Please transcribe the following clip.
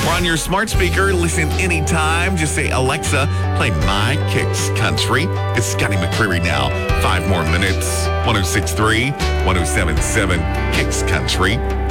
We're on your smart speaker. Listen anytime. Just say, Alexa, play my Kicks Country. It's Scotty McCreery now. 5 more minutes. 106.3, 107.7 Kicks Country.